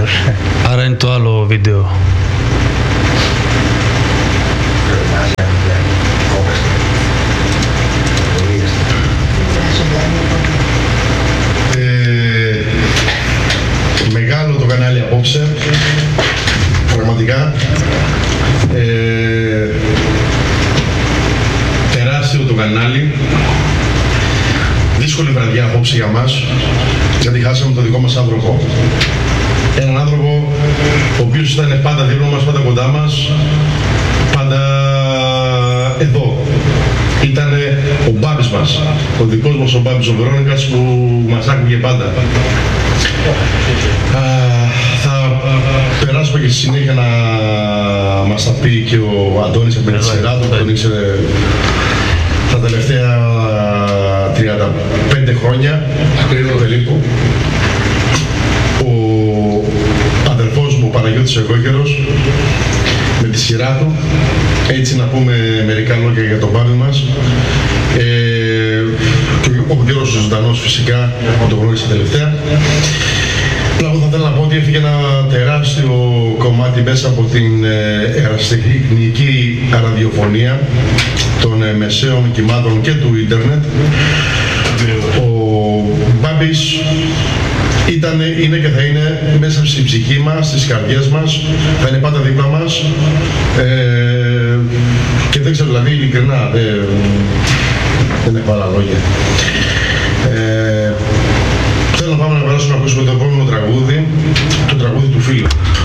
Άρα είναι το άλλο βίντεο. Μεγάλο το κανάλι απόψε, πραγματικά. Τεράστιο το κανάλι. Δύσκολη βραδιά απόψε για μας, γιατί χάσαμε τον δικό μας άνθρωπο. Έναν άνθρωπο ο οποίος ήταν πάντα δίπλα μας, πάντα κοντά μας, πάντα εδώ. Ήτανε ο Μπάμπης μας, ο δικός μας ο Μπάμπης ο Βερόνικας που μας άκουγε πάντα. Θα περάσουμε και στη συνέχεια να μας τα πει και ο Αντώνης από τη σειρά του, που τον ήξερε τα τελευταία 35 χρόνια, περίπου. Ο αδερφός μου, ο Παναγιώτης ο Εγώκερος, με τη σειρά του, έτσι να πούμε μερικά λόγια για τον Μπάμπη μας. Και ο Γιώργος ο Ζωντανός φυσικά, που τον γνώρισε τελευταία. Εγώ θα ήθελα να πω ότι έφυγε ένα τεράστιο κομμάτι μέσα από την ερασιτεχνική ραδιοφωνία των μεσαίων κυμάτων και του ίντερνετ. Ο Μπάμπης είναι και θα είναι μέσα στη ψυχή μας, στις καρδιές μας, θα είναι πάντα δίπλα μας και δεν ξέρω, δηλαδή ειλικρινά, δεν έχω άλλα λόγια. Θέλω να πάμε να περάσουμε να ακούσουμε το επόμενο τραγούδι, το τραγούδι του φίλου.